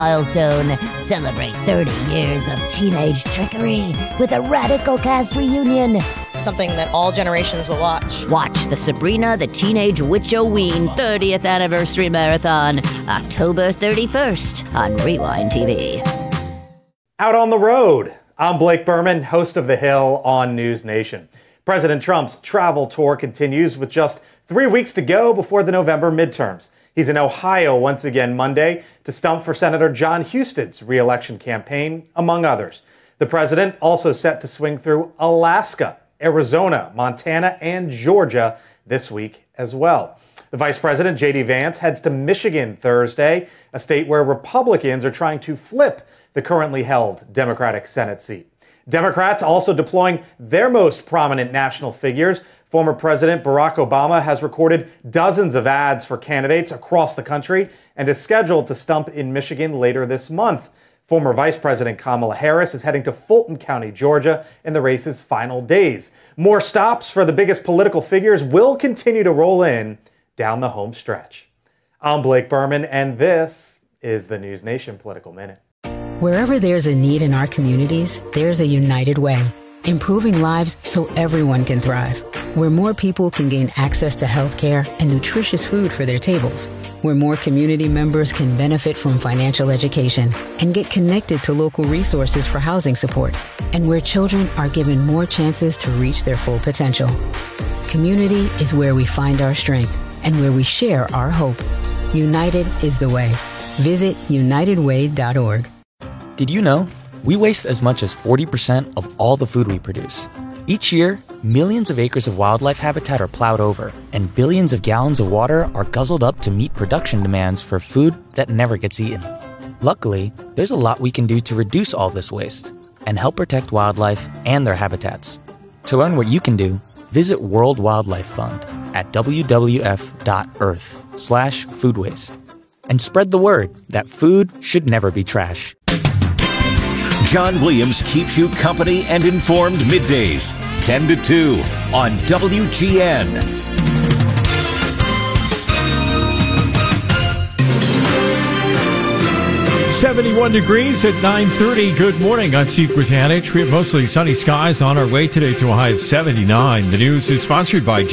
Milestone. Celebrate 30 years of teenage trickery with a radical cast reunion. Something that all generations will watch. Watch the Sabrina the Teenage Witch-O-Ween 30th Anniversary Marathon, October 31st on Rewind TV. Out on the road. I'm Blake Berman, host of The Hill on News Nation. President Trump's travel tour continues with just 3 weeks to go before the November midterms. He's in Ohio once again Monday to stump for Senator John Huston's re-election campaign, among others. The president also set to swing through Alaska, Arizona, Montana, and Georgia this week as well. The Vice President, J.D. Vance, heads to Michigan Thursday, a state where Republicans are trying to flip the currently held Democratic Senate seat. Democrats also deploying their most prominent national figures. Former President Barack Obama has recorded dozens of ads for candidates across the country and is scheduled to stump in Michigan later this month. Former Vice President Kamala Harris is heading to Fulton County, Georgia, in the race's final days. More stops for the biggest political figures will continue to roll in down the home stretch. I'm Blake Berman, and this is the News Nation Political Minute. Wherever there's a need in our communities, there's a United Way, improving lives so everyone can thrive. Where more people can gain access to health care and nutritious food for their tables. Where more community members can benefit from financial education and get connected to local resources for housing support. And where children are given more chances to reach their full potential. Community is where we find our strength and where we share our hope. United is the way. Visit unitedway.org. Did you know we waste as much as 40% of all the food we produce? Each year, millions of acres of wildlife habitat are plowed over, and billions of gallons of water are guzzled up to meet production demands for food that never gets eaten. Luckily, there's a lot we can do to reduce all this waste and help protect wildlife and their habitats. To learn what you can do, visit World Wildlife Fund at wwf.earth/food waste. And spread the word that food should never be trash. John Williams keeps you company and informed middays, 10 to 2 on WGN. .71 degrees at 9:30. Good morning. I'm Steve Britanich. We have mostly sunny skies on our way today to a high of 79. The news is sponsored by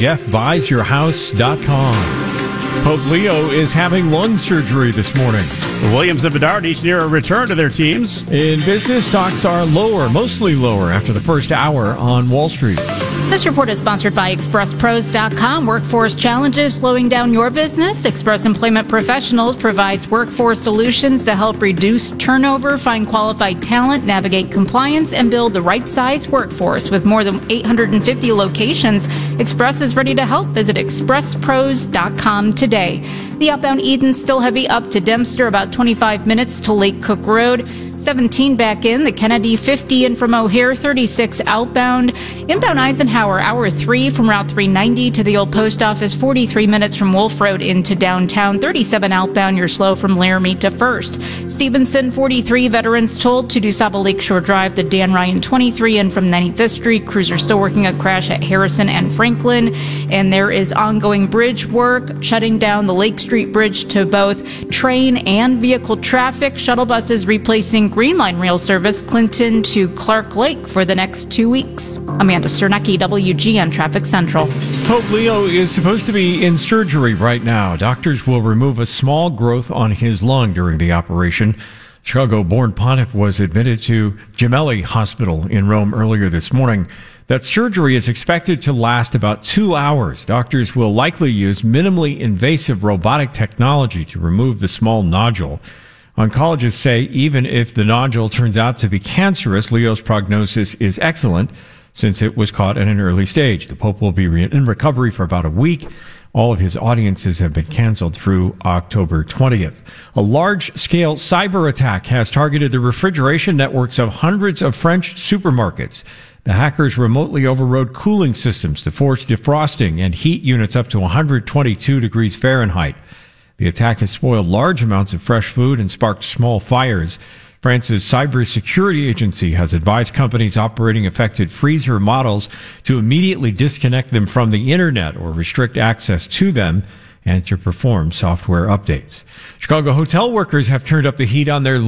JeffBuysYourHouse.com. Pope Leo is having lung surgery this morning. The Williams and Bedard each near a return to their teams. In business, stocks are lower, mostly lower after the first hour on Wall Street. This report is sponsored by ExpressPros.com. Workforce challenges slowing down your business. Express Employment Professionals provides workforce solutions to help reduce turnover, find qualified talent, navigate compliance, and build the right size workforce. With more than 850 locations, Express is ready to help. Visit ExpressPros.com today. The outbound Eden still heavy up to Dempster, about 25 minutes to Lake Cook Road. 17 back in, the Kennedy 50 in from O'Hare, 36 outbound. Inbound Eisenhower, hour 3 from Route 390 to the old post office, 43 minutes from Wolf Road into downtown, 37 outbound, you're slow from Laramie to First. Stevenson, 43, veterans told to DuSable Lakeshore Drive, the Dan Ryan 23 in from 95th Street. Crews are still working a crash at Harrison and Franklin, and there is ongoing bridge work, shutting down the Lake Street Bridge to both train and vehicle traffic. Shuttle buses replacing Green Line rail service Clinton to Clark Lake for the next 2 weeks. Amanda Cernecki, WGN Traffic Central. Pope Leo is supposed to be in surgery right now. Doctors will remove a small growth on his lung during the operation. Chicago-born pontiff was admitted to Gemelli Hospital in Rome earlier this morning. That surgery is expected to last about 2 hours. Doctors will likely use minimally invasive robotic technology to remove the small nodule. Oncologists say even if the nodule turns out to be cancerous, Leo's prognosis is excellent since it was caught at an early stage. The Pope will be in recovery for about a week. All of his audiences have been canceled through October 20th. A large-scale cyber attack has targeted the refrigeration networks of hundreds of French supermarkets. The hackers remotely overrode cooling systems to force defrosting and heat units up to 122 degrees Fahrenheit. The attack has spoiled large amounts of fresh food and sparked small fires. France's cybersecurity agency has advised companies operating affected freezer models to immediately disconnect them from the internet or restrict access to them. and to perform software updates. Chicago hotel workers have turned up the heat on their